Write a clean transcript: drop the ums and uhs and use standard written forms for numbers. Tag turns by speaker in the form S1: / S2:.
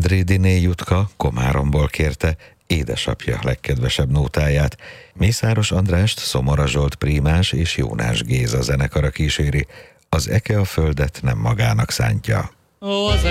S1: Endrédiné Jutka Komáromból kérte édesapja legkedvesebb nótáját. Mészáros Andrást Szomora Zsolt prímás és Jónás Géza zenekara kíséri. Az Eke a földet nem magának szántja.